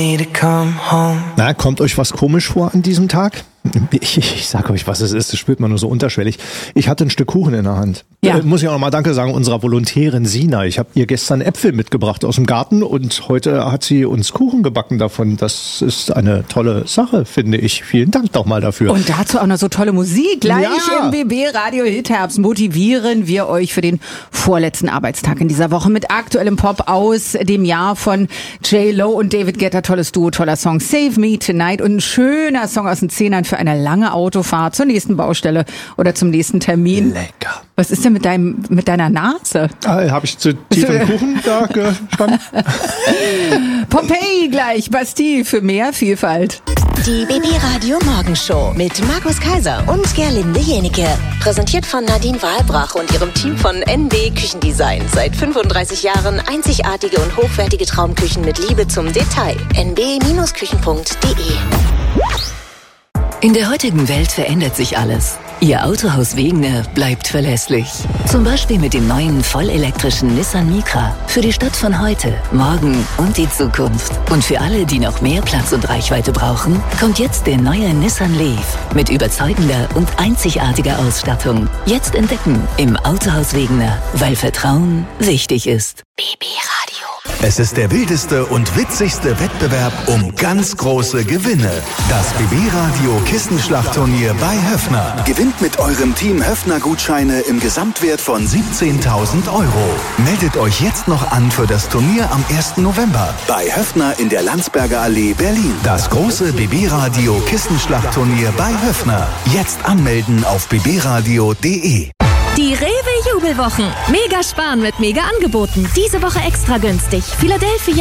Na, kommt euch was komisch vor an diesem Tag? Ich sage euch, was es ist, das spürt man nur so unterschwellig. Ich hatte ein Stück Kuchen in der Hand. Ja. Muss ich auch nochmal Danke sagen unserer Volontärin Sina. Ich habe ihr gestern Äpfel mitgebracht aus dem Garten und heute hat sie uns Kuchen gebacken davon. Das ist eine tolle Sache, finde ich. Vielen Dank doch mal dafür. Und dazu auch noch so tolle Musik. Gleich Ja. im BB Radio Hit Herbst motivieren wir euch für den vorletzten Arbeitstag in dieser Woche mit aktuellem Pop aus dem Jahr von J.Lo und David Guetta. Tolles Duo, toller Song Save Me Tonight und ein schöner Song aus den Zehnern für eine lange Autofahrt zur nächsten Baustelle oder zum nächsten Termin. Lecker. Was ist denn mit deiner Nase? Habe ich zu tief im Kuchen da gestanden? Pompeii gleich, Bastille für mehr Vielfalt. Die BB Radio Morgenshow mit Markus Kaiser und Gerlinde Jenike. Präsentiert von Nadine Wahlbrach und ihrem Team von NB Küchendesign. Seit 35 Jahren einzigartige und hochwertige Traumküchen mit Liebe zum Detail. nb-küchen.de. In der heutigen Welt verändert sich alles. Ihr Autohaus Wegener bleibt verlässlich. Zum Beispiel mit dem neuen vollelektrischen Nissan Micra. Für die Stadt von heute, morgen und die Zukunft. Und für alle, die noch mehr Platz und Reichweite brauchen, kommt jetzt der neue Nissan Leaf. Mit überzeugender und einzigartiger Ausstattung. Jetzt entdecken im Autohaus Wegener, weil Vertrauen wichtig ist. BB Radio. Es ist der wildeste und witzigste Wettbewerb um ganz große Gewinne. Das BB-Radio Kissenschlachtturnier bei Höffner. Gewinnt mit eurem Team Höffner-Gutscheine im Gesamtwert von 17.000 €. Meldet euch jetzt noch an für das Turnier am 1. November bei Höffner in der Landsberger Allee, Berlin. Das große BB-Radio Kissenschlachtturnier bei Höffner. Jetzt anmelden auf bbradio.de. Die Rewe Jubelwochen. Mega sparen mit mega Angeboten. Diese Woche extra günstig. Philadelphia